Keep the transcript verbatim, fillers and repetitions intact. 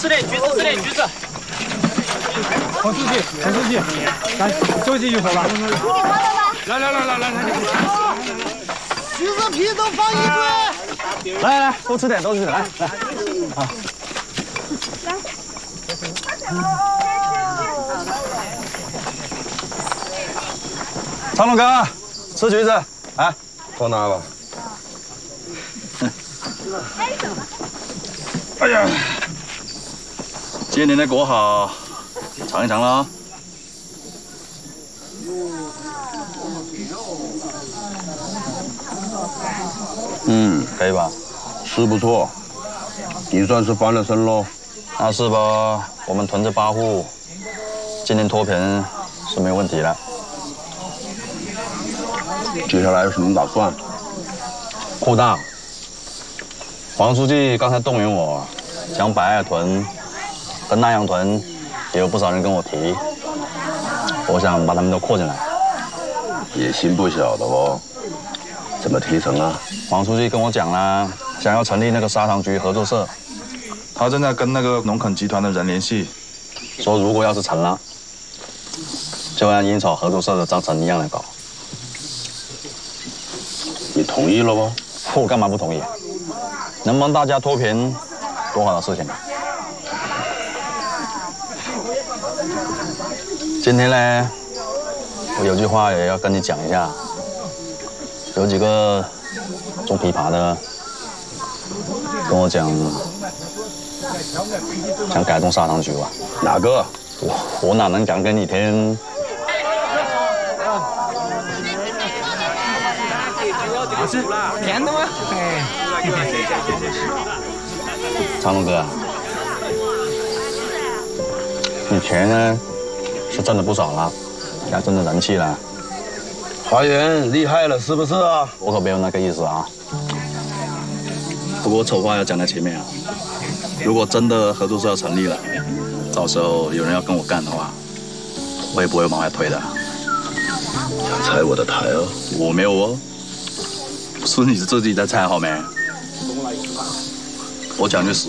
吃点橘子，吃点橘子。 黄书记，黄书记，来休息一会儿吧。 来来来来来来， 橘子皮都放一堆。 来来来，多吃点，多吃点，来来。啊。长龙哥，吃橘子，来， 放哪吧？ 哎呀，今年的果好，尝一尝了。 嗯， 可以吧？ 是不错，你算是翻了身喽。 那是吧？我们屯子八户，今年脱贫是没有问题了。 接下来有什么打算？ 扩大。黄书记刚才动员我，讲白艾屯跟南阳屯也有不少人跟我提，我想把他们都扩进来。 野心不小的哦，怎么提成啊？ 黄书记跟我讲啦，想要成立那个砂糖橘合作社，他正在跟那个农垦集团的人联系，说如果要是成了，就按烟草合作社的章程一样来搞。 你同意了吗？ 我干嘛不同意？能帮大家脱贫，多好的事情啊！今天呢，我有句话也要跟你讲一下。有几个种枇杷的跟我讲，想改种砂糖橘吧？ 哪个？ 我我哪能讲给你听？ 好吃，甜的吗？哎， 长龙哥，你钱呢是挣的不少了，也挣的人气了。 华元厉害了，是不是啊？ 我可没有那个意思啊。不过丑话要讲在前面啊。如果真的合作社要成立了，到时候有人要跟我干的话，我也不会往外推的。 想踩我的台哦？ 我没有哦。是你自己在猜好没？我讲句实